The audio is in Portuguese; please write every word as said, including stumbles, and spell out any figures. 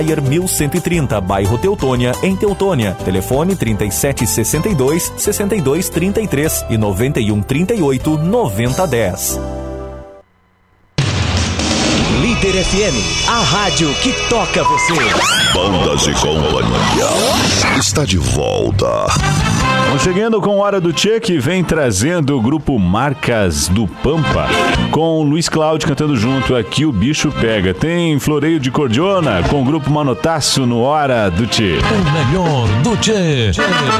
mil cento e trinta, bairro Teutônia, em Teutônia. Telefone trinta e sete sessenta e dois, sessenta e dois trinta e três e noventa e um trinta e oito, noventa dez. Líder F M, a rádio que toca você. Bandas e Companhia está de volta. Vamos chegando com Hora do Tchê, que vem trazendo o grupo Marcas do Pampa, com Luiz Cláudio cantando junto Aqui o Bicho Pega. Tem Floreio de Cordiona com o grupo Manotaço no Hora do Tchê. O melhor do Tchê.